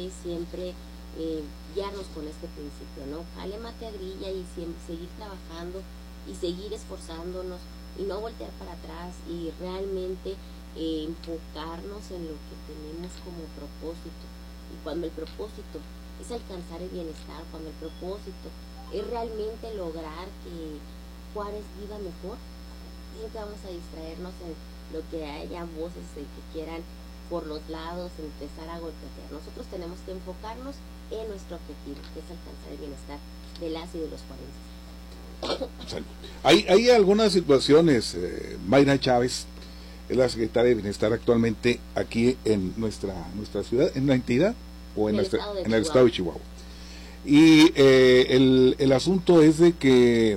siempre guiarnos con este principio, ¿no? Jale mate a grilla y siempre seguir trabajando y seguir esforzándonos y no voltear para atrás y realmente enfocarnos en lo que tenemos como propósito. Y cuando el propósito es alcanzar el bienestar, cuando el propósito es realmente lograr que Juárez viva mejor, nunca vamos a distraernos en lo que haya voces que quieran por los lados empezar a golpear. Nosotros tenemos que enfocarnos en nuestro objetivo, que es alcanzar el bienestar de las y de los juarenses. Hay algunas situaciones, Mayra Chávez es la secretaria de Bienestar actualmente aquí en nuestra ciudad, en la entidad o en el estado de Chihuahua. Y el asunto es de que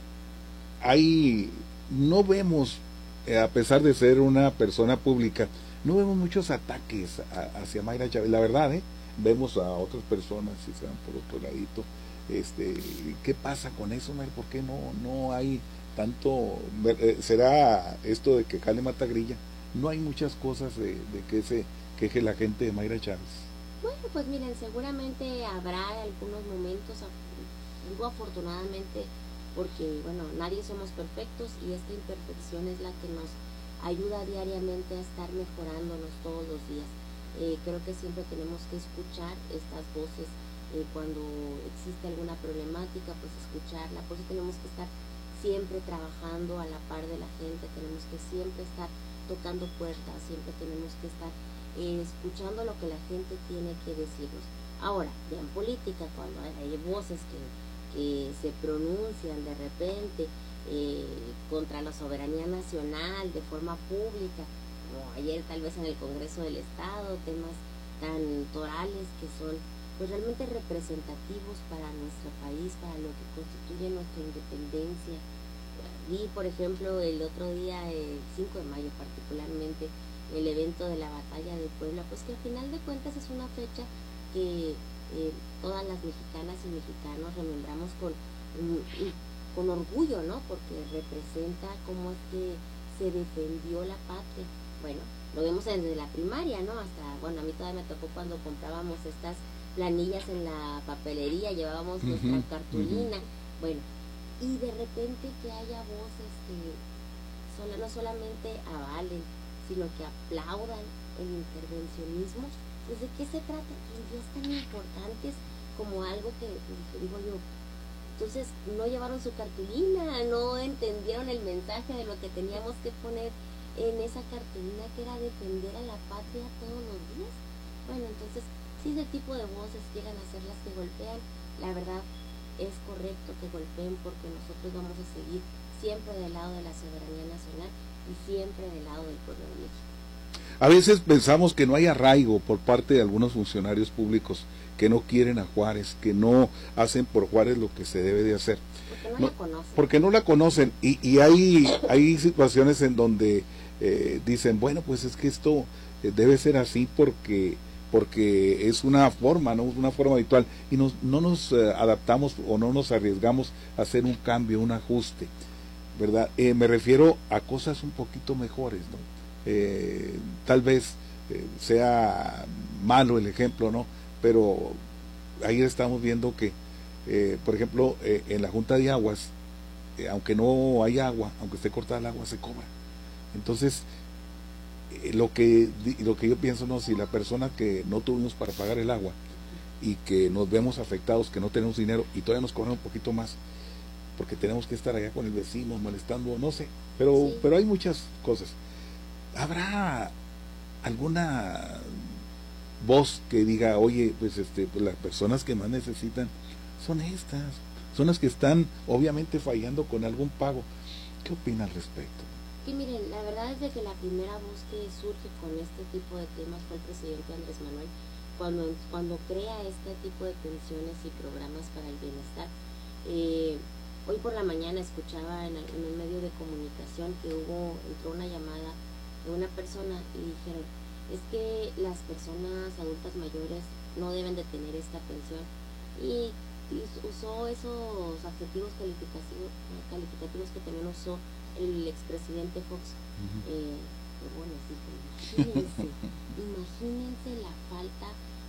no vemos, a pesar de ser una persona pública, no vemos muchos ataques hacia Mayra Chávez, la verdad, vemos a otras personas si se van por otro ladito. ¿Qué pasa con eso, Mayra? ¿Por qué no hay tanto? ¿Será esto de que jale mata grilla? No hay muchas cosas de que se queje la gente de Mayra Chávez. Bueno, pues miren, seguramente habrá algunos momentos, digo afortunadamente, porque bueno, nadie somos perfectos y esta imperfección es la que nos ayuda diariamente a estar mejorándonos todos los días. Creo que siempre tenemos que escuchar estas voces cuando existe alguna problemática, pues escucharla. Por eso tenemos que estar siempre trabajando a la par de la gente, tenemos que siempre estar tocando puertas, siempre tenemos que estar escuchando lo que la gente tiene que decirnos. Ahora, ya en política, cuando hay voces que se pronuncian de repente contra la soberanía nacional de forma pública, como ayer tal vez en el Congreso del Estado, temas tan torales que son pues realmente representativos para nuestro país, para lo que constituye nuestra independencia. Vi, por ejemplo, el otro día, el 5 de mayo particularmente, el evento de la batalla de Puebla, pues que al final de cuentas es una fecha que todas las mexicanas y mexicanos remembramos con orgullo, ¿no? Porque representa cómo es que se defendió la patria. Bueno, lo vemos desde la primaria, ¿no? Hasta, bueno, a mí todavía me tocó cuando comprábamos estas planillas en la papelería, llevábamos nuestra cartulina, bueno, y de repente que haya voces que no solamente avalen, sino que aplaudan el intervencionismo. Pues ¿de qué se trata? En días tan importantes como algo que, digo yo, entonces no llevaron su cartulina, no entendieron el mensaje de lo que teníamos que poner en esa cartulina, que era defender a la patria todos los días. Bueno, entonces, si ese tipo de voces llegan a ser las que golpean, la verdad es correcto que golpeen, porque nosotros vamos a seguir siempre del lado de la soberanía nacional y siempre del lado del pueblo de México. A veces pensamos que no hay arraigo por parte de algunos funcionarios públicos que no quieren a Juárez, que no hacen por Juárez lo que se debe de hacer. Porque no la conocen. Porque no la conocen. Y hay situaciones en donde dicen, bueno, pues es que esto debe ser así porque es una forma, ¿no? Una forma habitual. Y no nos adaptamos o no nos arriesgamos a hacer un cambio, un ajuste, ¿verdad? Me refiero a cosas un poquito mejores, ¿no? Tal vez sea malo el ejemplo, ¿no? Pero ahí estamos viendo que, por ejemplo, en la Junta de Aguas, aunque no hay agua, aunque esté cortada el agua, se cobra. Entonces, lo que yo pienso, no, si la persona que no tuvimos para pagar el agua y que nos vemos afectados, que no tenemos dinero y todavía nos cobran un poquito más, porque tenemos que estar allá con el vecino molestando, no sé, pero hay muchas cosas. ¿Habrá alguna voz que diga, oye, pues las personas que más necesitan son estas, son las que están obviamente fallando con algún pago? ¿Qué opina al respecto? Que miren, la verdad es de que la primera voz que surge con este tipo de temas fue el presidente Andrés Manuel, cuando crea este tipo de pensiones y programas para el bienestar. Hoy por la mañana escuchaba en un medio de comunicación que entró una llamada de una persona y dijeron, es que las personas adultas mayores no deben de tener esta pensión, y usó esos adjetivos calificativos que también usó el expresidente Fox. Pero bueno, sí, imagínense la falta